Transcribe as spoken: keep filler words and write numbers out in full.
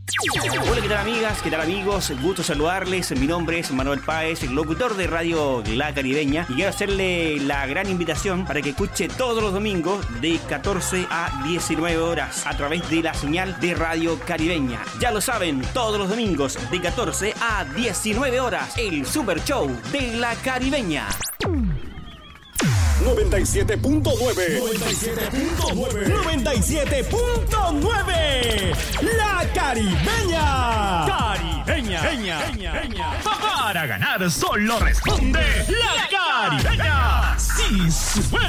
Hola, ¿qué tal amigas? ¿Qué tal amigos? Gusto saludarles. Mi nombre es Manuel Páez, locutor de Radio La Caribeña, y quiero hacerle la gran invitación para que escuche todos los domingos de catorce a diecinueve horas a través de la señal de Radio Caribeña. Ya lo saben, todos los domingos de catorce a diecinueve horas, el Super Show de La Caribeña. noventa y siete punto nueve noventa y siete punto nueve noventa y siete punto nueve La Caribeña. Caribeña. Peña, Peña, Peña. Para ganar solo responde La Caribeña. Sí,